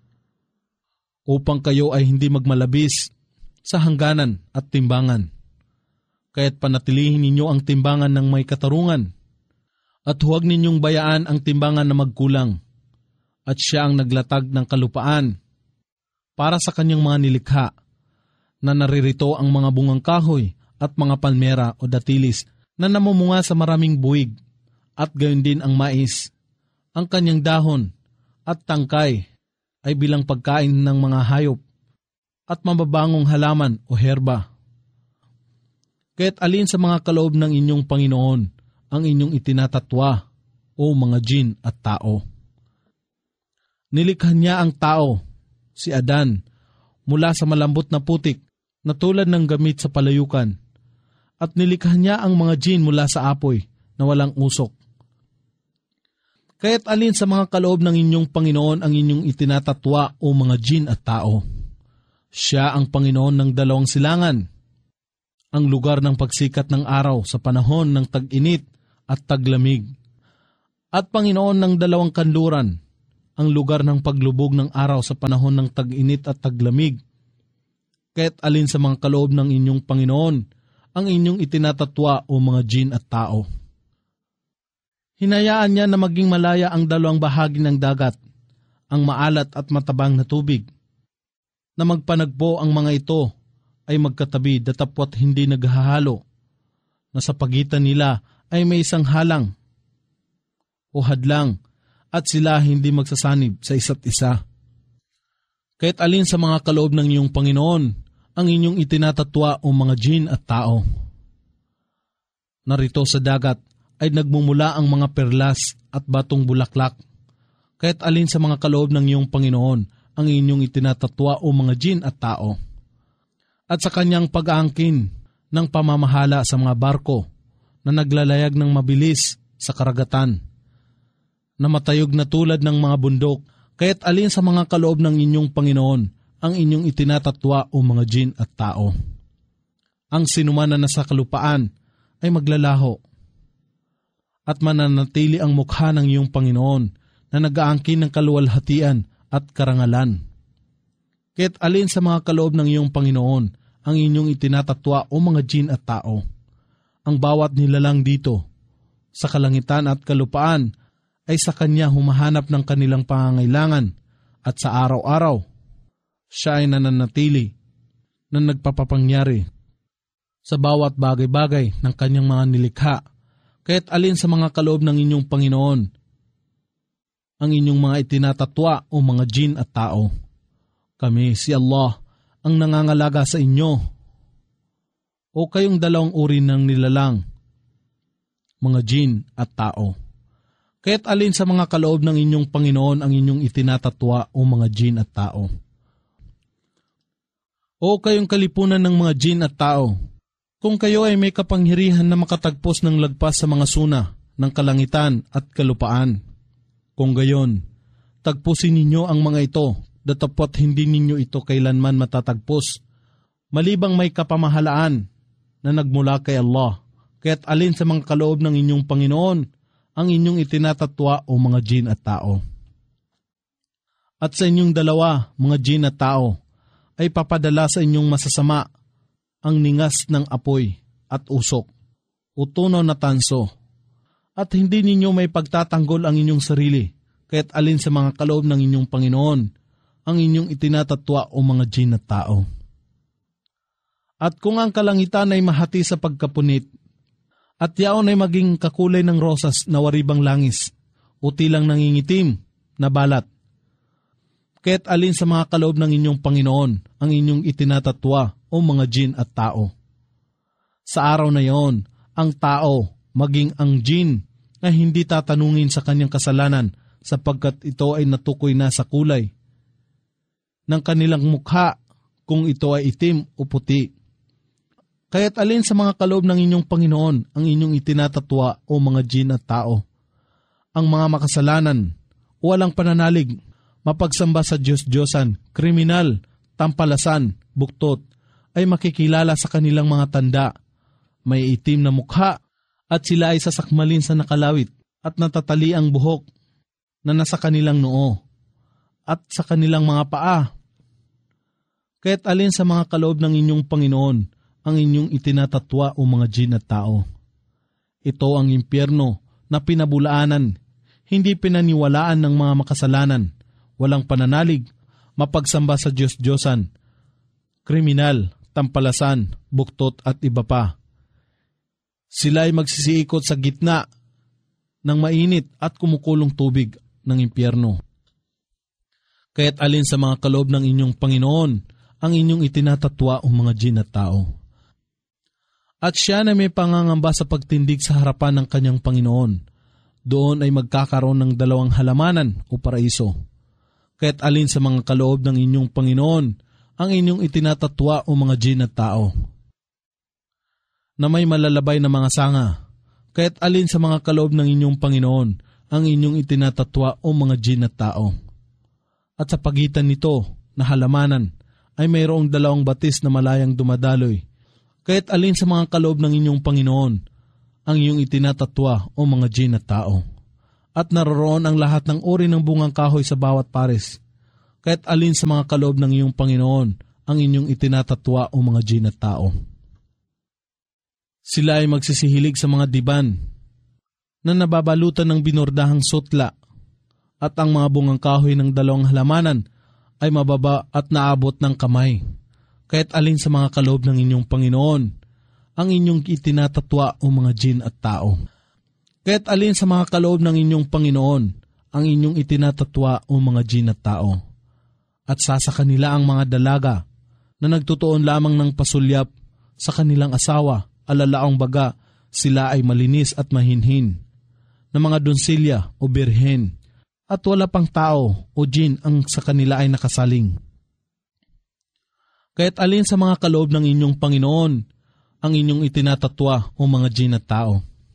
upang kayo ay hindi magmalabis sa hangganan at timbangan. Kaya't panatilihin ninyo ang timbangan ng may katarungan at huwag ninyong bayaan ang timbangan na magkulang. At siya ang naglatag ng kalupaan para sa kanyang mga nilikha na naririto ang mga bungang kahoy at mga palmera o datilis na namumunga sa maraming buwig at gayon din ang mais. Ang kanyang dahon at tangkay ay bilang pagkain ng mga hayop at mababangong halaman o herba. Kaya't alin sa mga kaloob ng inyong Panginoon ang inyong itinatatwa o mga jin at tao. Nilikha niya ang tao, si Adan, mula sa malambot na putik na tulad ng gamit sa palayukan, at nilikha niya ang mga jin mula sa apoy na walang usok. Kaya't alin sa mga kaloob ng inyong Panginoon ang inyong itinatatwa o mga jin at tao. Siya ang Panginoon ng dalawang silangan, ang lugar ng pagsikat ng araw sa panahon ng tag-init at taglamig, at Panginoon ng dalawang kanluran, ang lugar ng paglubog ng araw sa panahon ng tag-init at taglamig. Kaya't alin sa mga kaloob ng inyong Panginoon ang inyong itinatatwa o mga jin at tao. Hinayaan niya na maging malaya ang dalawang bahagi ng dagat, ang maalat at matabang na tubig, na magpanagpo ang mga ito ay magkatabi datapwat hindi naghahalo, na sa pagitan nila ay may isang halang o hadlang at sila hindi magsasanib sa isa't isa. Kaya't alin sa mga kaloob ng iyong Panginoon ang inyong itinatatwa o mga jin at tao. Narito sa dagat ay nagmumula ang mga perlas at batong bulaklak. Kaya't alin sa mga kaloob ng iyong Panginoon ang inyong itinatatwa o mga jin at tao. At sa kanyang pag-aangkin ng pamamahala sa mga barko na naglalayag ng mabilis sa karagatan, na matayog na tulad ng mga bundok, kaya't alin sa mga kaloob ng inyong Panginoon ang inyong itinatatwa o mga jin at tao. Ang sinuman na nasa kalupaan ay maglalaho at mananatili ang mukha ng iyong Panginoon na nag-aangkin ng kaluwalhatian at karangalan. Kaya't alin sa mga kaloob ng iyong Panginoon ang inyong itinatatwa o mga jin at tao. Ang bawat nilalang dito sa kalangitan at kalupaan ay sa Kanya humahanap ng kanilang pangangailangan at sa araw-araw, siya ay nananatili na nagpapapangyari sa bawat bagay-bagay ng Kanyang mga nilikha. Kaya't alin sa mga kaloob ng inyong Panginoon ang inyong mga itinatatwa o mga jin at tao. Kami, si Allah, ang nangangalaga sa inyo. O kayong dalawang uri ng nilalang, mga jin at tao. Kaya't alin sa mga kaloob ng inyong Panginoon ang inyong itinatatwa o mga jin at tao. O kayong kalipunan ng mga jin at tao, kung kayo ay may kapangyarihan na makatagpos ng lagpas sa mga suna ng kalangitan at kalupaan, kung gayon, tagpusin ninyo ang mga ito, datapot hindi ninyo ito kailanman matatagpos, malibang may kapamahalaan na nagmula kay Allah. Kaya't alin sa mga kaloob ng inyong Panginoon ang inyong itinatatwa o mga jin at tao. At sa inyong dalawa, mga jin at tao, ay papadala sa inyong masasama ang ningas ng apoy at usok, utunaw na tanso, at hindi ninyo may pagtatanggol ang inyong sarili, kaya't alin sa mga kaloob ng inyong Panginoon ang inyong itinatatwa o mga jin at tao. At kung ang kalangitan ay mahati sa pagkapunit, at yaon ay maging kakulay ng rosas na waribang langis, o tilang nangingitim na balat, kaya't alin sa mga kaloob ng inyong Panginoon ang inyong itinatatwa o mga jin at tao. Sa araw na iyon, ang tao, maging ang jin, ay hindi tatanungin sa kanyang kasalanan sapagkat ito ay natukoy na sa kulay ng kanilang mukha kung ito ay itim o puti. Kaya't alin sa mga kaloob ng inyong Panginoon ang inyong itinatatwa o mga jin at tao. Ang mga makasalanan, walang pananalig, mapagsamba sa Diyos-Diyosan, kriminal, tampalasan, buktot, ay makikilala sa kanilang mga tanda. May itim na mukha at sila ay sasakmalin sa nakalawit at natatali ang buhok na nasa kanilang noo at sa kanilang mga paa. Kaya't alin sa mga kaloob ng inyong Panginoon ang inyong itinatatwa o mga jin at tao. Ito ang impyerno na pinabulaanan, hindi pinaniwalaan ng mga makasalanan, walang pananalig, mapagsamba sa Diyos-Diyosan, kriminal, tampalasan, buktot at iba pa. Sila ay magsisiikot sa gitna ng mainit at kumukulong tubig ng impyerno. Kaya't alin sa mga kaloob ng inyong Panginoon ang inyong itinatatwa o mga jin at tao. At siya na may pangangamba sa pagtindig sa harapan ng kanyang Panginoon, doon ay magkakaroon ng dalawang halamanan o paraiso. Kaya't alin sa mga kaloob ng inyong Panginoon ang inyong itinatatwa o mga jin at tao, na may malalabay na mga sanga. Kaya't alin sa mga kaloob ng inyong Panginoon ang inyong itinatatwa o mga jin at tao. At sa pagitan nito na halamanan ay mayroong dalawang batis na malayang dumadaloy. Kaya't alin sa mga kaloob ng inyong Panginoon ang inyong itinatatwa o mga jin at tao. At naroroon ang lahat ng uri ng bungang kahoy sa bawat pares. Kaya't alin sa mga kaloob ng iyong Panginoon ang inyong itinatatwa o mga jin at tao. Sila ay magsisihilig sa mga diban na nababalutan ng binordahang sutla, at ang mga bungang kahoy ng dalawang halamanan ay mababa at naabot ng kamay. Kaya't alin sa mga kaloob ng inyong Panginoon ang inyong itinatatwa o mga jin at tao. Kaya't alin sa mga kaloob ng inyong Panginoon ang inyong itinatatwa o mga jin at tao. At sasa kanila ang mga dalaga na nagtutuon lamang ng pasulyap sa kanilang asawa, alalaong baga sila ay malinis at mahinhin, na mga donsilya o birhen, at wala pang tao o jin ang sa kanila ay nakasaling. Kaya't alin sa mga kaloob ng inyong Panginoon ang inyong itinatatwa o mga jin at tao.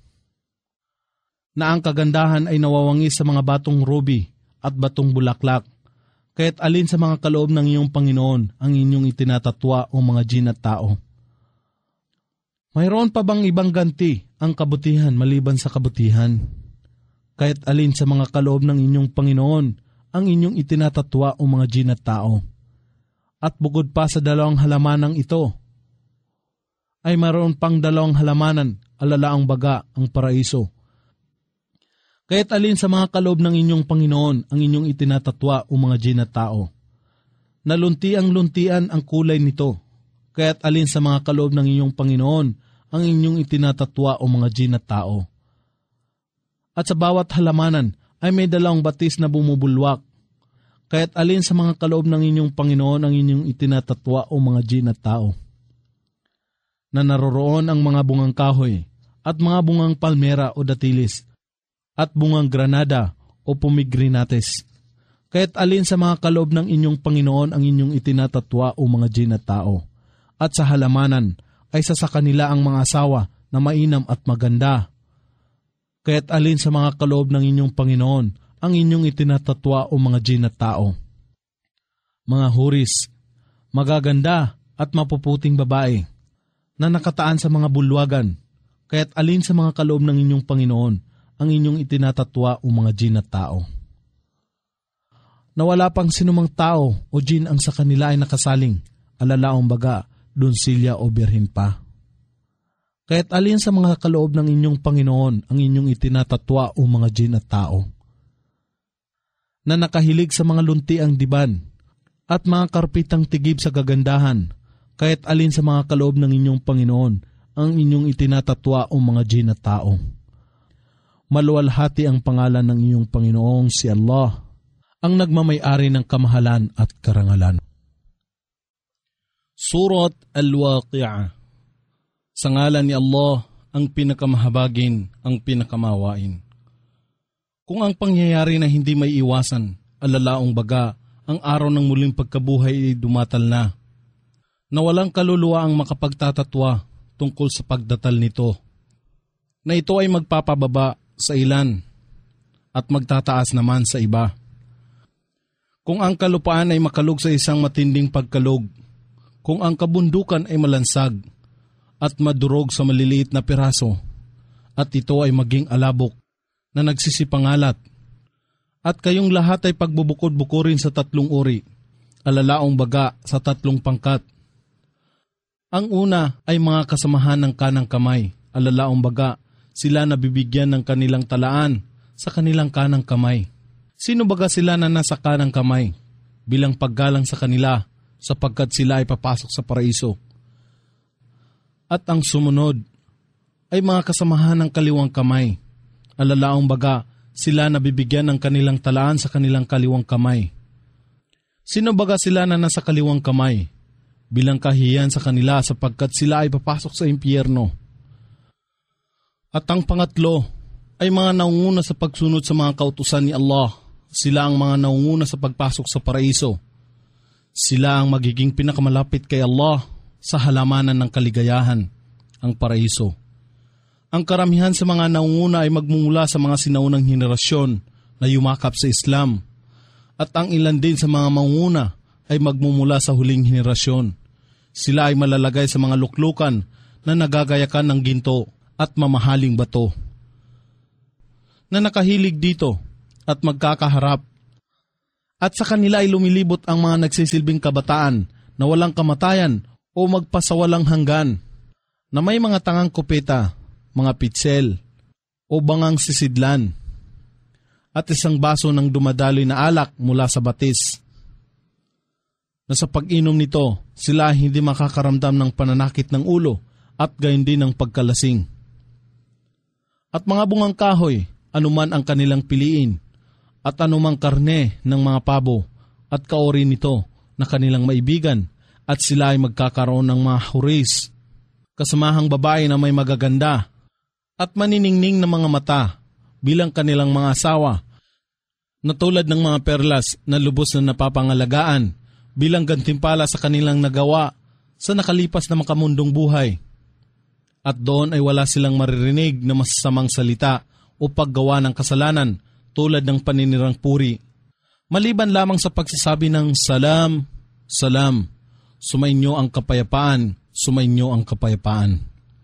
na ang kagandahan ay nawawangis sa mga batong ruby at batong bulaklak. Kaya't alin sa mga kaloob ng iyong Panginoon ang inyong itinatatwa o mga jin at tao? Mayroon pa bang ibang ganti ang kabutihan maliban sa kabutihan? Kaya't alin sa mga kaloob ng inyong Panginoon ang inyong itinatatwa o mga jin at tao? At bukod pa sa dalawang halamanang ito, ay mayroon pang dalawang halamanan, alalaang baga, ang paraiso. Kaya't alin sa mga kaloob ng inyong Panginoon ang inyong itinatatwa o mga jin at tao? Naluntiang-luntian ang kulay nito. Kaya't alin sa mga kaloob ng inyong Panginoon ang inyong itinatatwa o mga jin at tao? At sa bawat halamanan ay may dalawang batis na bumubulwak. Kaya't alin sa mga kaloob ng inyong Panginoon ang inyong itinatatwa o mga jin at tao? Na naroroon ang mga bungang kahoy at mga bungang palmera o datilis at bungang granada o pomegranates. Kaya't alin sa mga kaloob ng inyong Panginoon ang inyong itinatatwa o mga jin at tao? At sa halamanan ay sa sa kanila ang mga asawa na mainam at maganda. Kaya't alin sa mga kaloob ng inyong Panginoon ang inyong itinatatwa o mga jin at tao? Mga huris, magaganda at mapuputing babae na nakataan sa mga bulwagan. Kaya't alin sa mga kaloob ng inyong Panginoon ang inyong itinatatwa o mga jin at tao? Na wala pang sinumang tao o jin ang sa kanila ay nakasaling, alalaong baga, donsilya o birhen pa. Kaya't alin sa mga kaloob ng inyong Panginoon ang inyong itinatatwa o mga jin at tao? Na nakahilig sa mga luntiang diban at mga karpitang tigib sa kagandahan, kaya't alin sa mga kaloob ng inyong Panginoon ang inyong itinatatwa o mga jin at tao? Maluwalhati ang pangalan ng iyong Panginoong si Allah, ang nagmamay-ari ng kamahalan at karangalan. Surat Al-Waqi'ah. Sa ngalan ni Allah, ang pinakamahabagin, ang pinakamawain. Kung ang pangyayari na hindi may iwasan, alalaong baga, ang araw ng muling pagkabuhay ay dumatal na, na walang kaluluwa ang makapagtatatwa tungkol sa pagdatal nito, na ito ay magpapababa sa ilan at magtataas naman sa iba. Kung ang kalupaan ay makalog sa isang matinding pagkalog, kung ang kabundukan ay malansag at madurog sa maliliit na piraso, at ito ay maging alabok na nagsisipangalat, at kayong lahat ay pagbubukod-bukurin sa tatlong uri, alalaong baga sa tatlong pangkat. Ang una ay mga kasamahan ng kanang kamay, alalaong baga sila nabibigyan ng kanilang talaan sa kanilang kanang kamay. Sino baga sila na nasa kanang kamay? Bilang paggalang sa kanila, sapagkat sila ay papasok sa paraiso. At ang sumunod ay mga kasamahan ng kaliwang kamay, alalaong baga sila nabibigyan ng kanilang talaan sa kanilang kaliwang kamay. Sino baga sila na nasa kaliwang kamay? Bilang kahiyan sa kanila sapagkat sila ay papasok sa impyerno. At ang pangatlo ay mga naunguna sa pagsunod sa mga kautusan ni Allah. Sila ang mga naunguna sa pagpasok sa paraiso. Sila ang magiging pinakamalapit kay Allah sa halamanan ng kaligayahan, ang paraiso. Ang karamihan sa mga naunguna ay magmumula sa mga sinaunang henerasyon na yumakap sa Islam, at ang ilan din sa mga maunguna ay magmumula sa huling henerasyon. Sila ay malalagay sa mga luklukan na nagagayakan ng ginto at mamahaling bato, na nakahilig dito at magkakaharap. At sa kanila ay lumilibot ang mga nagsisilbing kabataan na walang kamatayan o magpasawalang hanggan, na may mga tangang kupeta, mga pitsel, o bangang sisidlan, at isang baso ng dumadaloy na alak mula sa batis, na sa pag-inom nito, sila hindi makakaramdam ng pananakit ng ulo at gayon din ng pagkalasing. At mga bungang kahoy, anuman ang kanilang piliin, at anumang karne ng mga pabo at kaori nito na kanilang maibigan, at sila ay magkakaroon ng mga huris, kasamahang babae na may magaganda at maniningning na mga mata bilang kanilang mga asawa, na tulad ng mga perlas na lubos na napapangalagaan bilang gantimpala sa kanilang nagawa sa nakalipas na makamundong buhay. At doon ay wala silang maririnig na masasamang salita o paggawa ng kasalanan tulad ng paninirang puri. Maliban lamang sa pagsasabi ng salam, salam, sumainyo ang kapayapaan, sumainyo ang kapayapaan.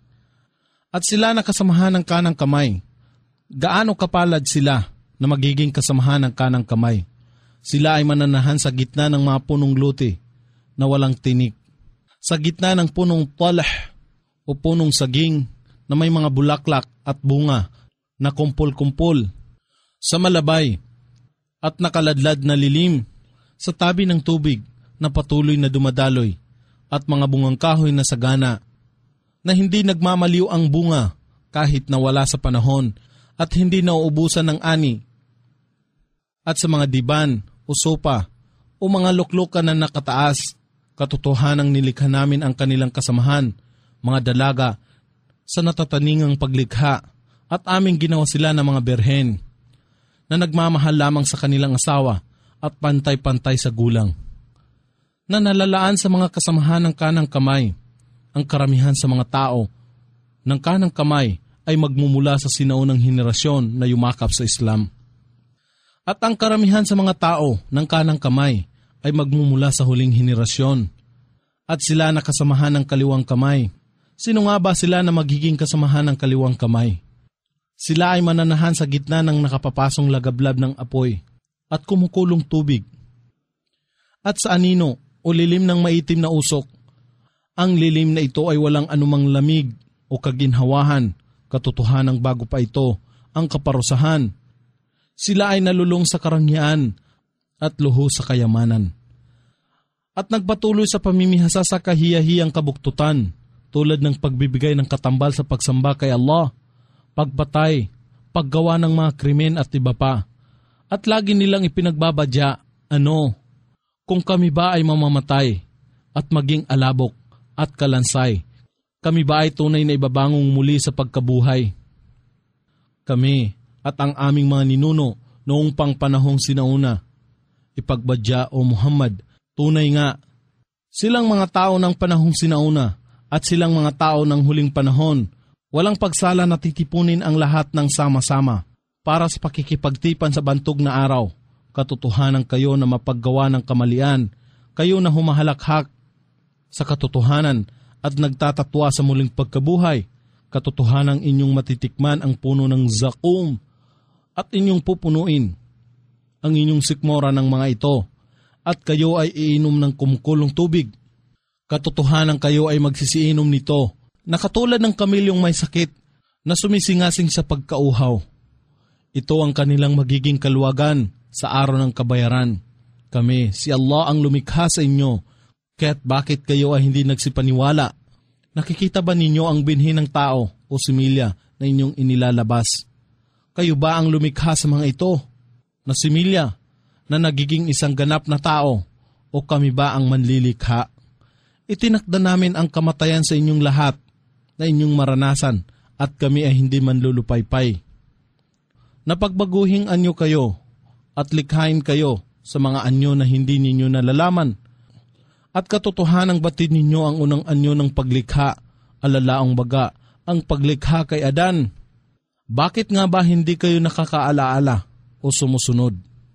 At sila na kasamahan ng kanang kamay. Gaano kapalad sila na magiging kasamahan ng kanang kamay? Sila ay mananahan sa gitna ng mga punong luti na walang tinik. Sa gitna ng punong talah o punong saging na may mga bulaklak at bunga na kumpul-kumpul. Sa malabay at nakaladlad na lilim sa tabi ng tubig na patuloy na dumadaloy at mga bungang kahoy na sagana na hindi nagmamaliw ang bunga kahit nawala sa panahon at hindi nauubusan ng ani. At sa mga diban o sopa o mga luklukan na nakataas, katotohanang nilikha namin ang kanilang kasamahan, mga dalaga, sa natataningang paglikha at aming ginawa sila ng mga berhen na nagmamahal lamang sa kanilang asawa at pantay-pantay sa gulang. Na nalalaan sa mga kasamahan ng kanang kamay, ang karamihan sa mga tao ng kanang kamay ay magmumula sa sinaunang henerasyon na yumakap sa Islam. At ang karamihan sa mga tao ng kanang kamay ay magmumula sa huling henerasyon. At sila na kasamahan ng kaliwang kamay. Sino nga ba sila na magiging kasamahan ng kaliwang kamay? Sila ay mananahan sa gitna ng nakapapasong lagablab ng apoy at kumukulong tubig. At sa anino o lilim ng maitim na usok, ang lilim na ito ay walang anumang lamig o kaginhawahan, katotohanang bago pa ito ang kaparusahan. Sila ay nalulong sa karangyaan at luho sa kayamanan. At nagpatuloy sa pamimihasa sa kahiyahiyang kabuktutan tulad ng pagbibigay ng katambal sa pagsamba kay Allah, pagbatay, paggawa ng mga krimen at iba pa. At lagi nilang ipinagbabadya, ano, kung kami ba ay mamamatay at maging alabok at kalansay, kami ba ay tunay na ibabangong muli sa pagkabuhay? Kami at ang aming mga ninuno noong pang panahong sinauna, ipagbadya o Muhammad, tunay nga, silang mga tao ng panahong sinauna at silang mga tao ng huling panahon, walang pagsala na titipunin ang lahat ng sama-sama para sa pakikipagtipan sa bantog na araw. Katotohanan kayo na mapaggawa ng kamalian, kayo na humahalakhak sa katotohanan at nagtatatwa sa muling pagkabuhay. Katotohanang inyong matitikman ang puno ng zakum at inyong pupunuin ang inyong sikmora ng mga ito at kayo ay iinom ng kumukulong tubig. Katotohanan kayo ay magsisiinom nito na katulad ng kamilyong may sakit na sumisingasing sa pagkauhaw. Ito ang kanilang magiging kaluwagan sa araw ng kabayaran. Kami, si Allah ang lumikha sa inyo, kaya't bakit kayo ay hindi nagsipaniwala? Nakikita ba ninyo ang binhi ng tao o similya na inyong inilalabas? Kayo ba ang lumikha sa mga ito na similya na nagiging isang ganap na tao o kami ba ang manlilikha? Itinakda namin ang kamatayan sa inyong lahat na inyong maranasan at kami ay hindi manlulupaypay. Napagbaguhing anyo kayo at likhain kayo sa mga anyo na hindi ninyo nalalaman. At katotohanang batid ninyo ang unang anyo ng paglikha, alalaong baga, ang paglikha kay Adan. Bakit nga ba hindi kayo nakakaalaala o sumusunod?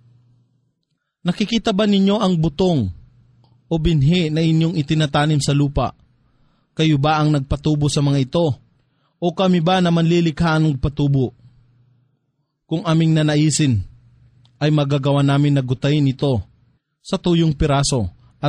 Nakikita ba ninyo ang butong o binhi na inyong itinatanim sa lupa? Kayo ba ang nagpatubo sa mga ito? O kami ba na manlilikha ang nagpatubo? Kung aming nanaisin, ay magagawa namin na gutayin ito sa tuyong piraso